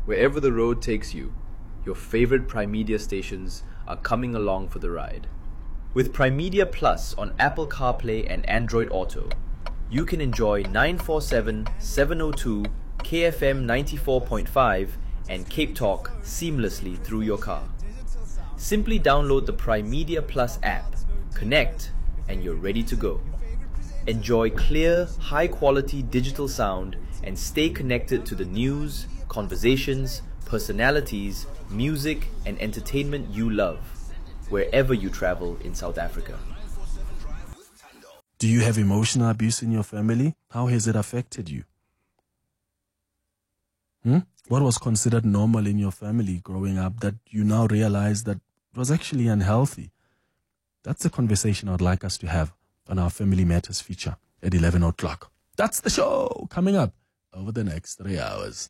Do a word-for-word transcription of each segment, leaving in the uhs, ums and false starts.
Wherever the road takes you, your favorite Prime Media stations are coming along for the ride. With Prime Media Plus on Apple CarPlay and Android Auto, you can enjoy nine forty-seven, seven oh two, K F M ninety-four point five and Cape Talk seamlessly through your car. Simply download the Prime Media Plus app, connect, and you're ready to go. Enjoy clear, high-quality digital sound and stay connected to the news, conversations, personalities, music, and entertainment you love, wherever you travel in South Africa. Do you have emotional abuse in your family? How has it affected you? Hmm? What was considered normal in your family growing up that you now realize that was actually unhealthy? That's a conversation I'd like us to have on our Family Matters feature at eleven o'clock. That's the show coming up over the next three hours.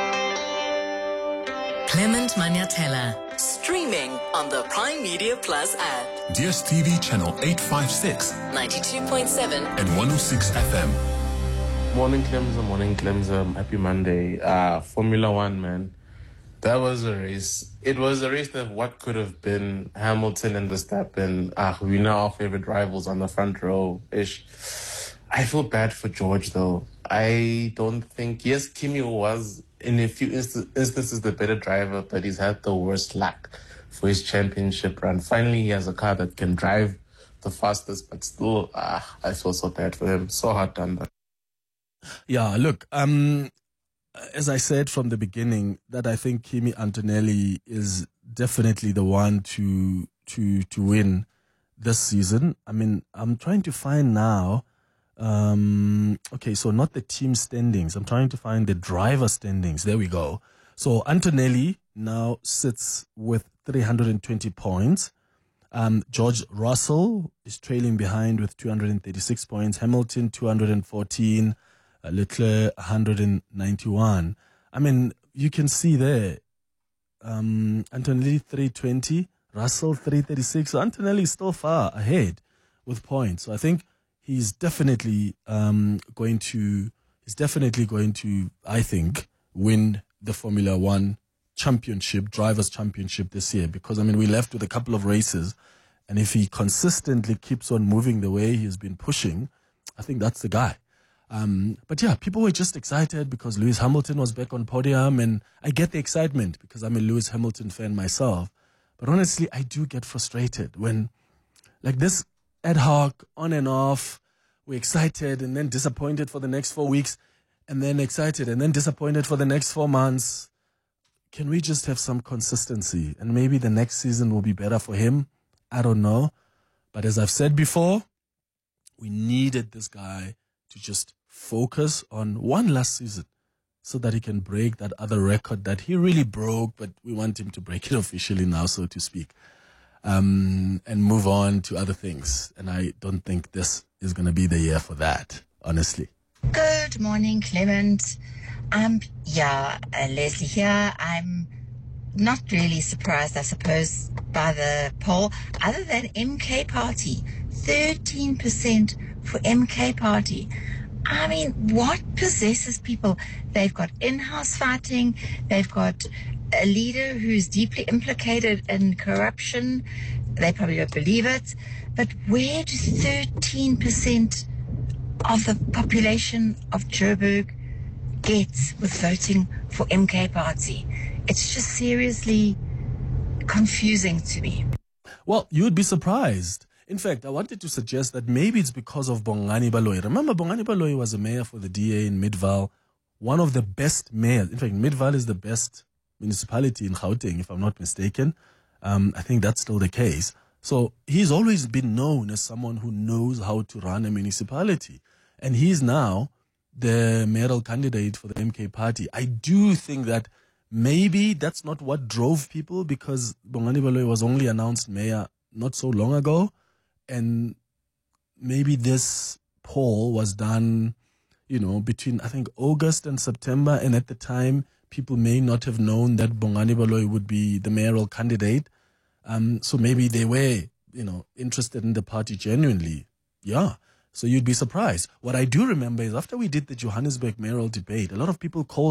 Clement Maniatella, streaming on the Prime Media Plus app. D S T V channel eight fifty-six, ninety-two point seven and one oh six F M. Morning, Clemson. Morning, Clemson. Happy Monday. Uh, Formula One, man. That was a race. It was a race that what could have been Hamilton and Verstappen. Uh, we know our favorite rivals on the front row-ish. I feel bad for George, though. I don't think... Yes, Kimi was, in a few inst- instances, the better driver, but he's had the worst luck for his championship run. Finally, he has a car that can drive the fastest, but still, uh, I feel so bad for him. So hard done, though. Yeah, look, um, as I said from the beginning, that I think Kimi Antonelli is definitely the one to to to win this season. I mean, I'm trying to find now, um, okay, so not the team standings. I'm trying to find the driver standings. There we go. So Antonelli now sits with three hundred twenty points. Um, George Russell is trailing behind with two hundred thirty-six points. Hamilton, two hundred fourteen. Uh, Leclerc, one hundred ninety-one. I mean, you can see there, um, Antonelli three twenty, Russell three thirty-six. So Antonelli is still far ahead with points. So I think he's definitely um, going to, he's definitely going to, I think, win the Formula One championship, drivers' championship this year. Because, I mean, we're left with a couple of races. And if he consistently keeps on moving the way he's been pushing, I think that's the guy. Um, but yeah, people were just excited because Lewis Hamilton was back on podium, and I get the excitement because I'm a Lewis Hamilton fan myself. But honestly, I do get frustrated when, like, this ad hoc, on and off, we're excited and then disappointed for the next four weeks, and then excited and then disappointed for the next four months. Can we just have some consistency? And maybe the next season will be better for him. I don't know. But as I've said before, we needed this guy to just focus on one last season so that he can break that other record that he really broke, but we want him to break it officially now, so to speak, um, and move on to other things. And I don't think this is going to be the year for that, honestly. Good morning, Clement. Um, yeah, uh, Leslie here. I'm not really surprised, I suppose, by the poll, other than M K Party, thirteen percent for M K Party. I mean, what possesses people? They've got in-house fighting. They've got a leader who's deeply implicated in corruption. They probably don't believe it. But where do thirteen percent of the population of Joburg get with voting for M K Party? It's just seriously confusing to me. Well, you'd be surprised. In fact, I wanted to suggest that maybe it's because of Bongani Baloyi. Remember, Bongani Baloyi was a mayor for the D A in Midvaal, one of the best mayors. In fact, Midvaal is the best municipality in Gauteng, if I'm not mistaken. Um, I think that's still the case. So he's always been known as someone who knows how to run a municipality. And he's now the mayoral candidate for the M K Party. I do think that maybe that's not what drove people, because Bongani Baloyi was only announced mayor not so long ago. And maybe this poll was done, you know, between, I think, August and September. And at the time, people may not have known that Bongani Baloyi would be the mayoral candidate. Um, so maybe they were, you know, interested in the party genuinely. Yeah. So you'd be surprised. What I do remember is after we did the Johannesburg mayoral debate, a lot of people called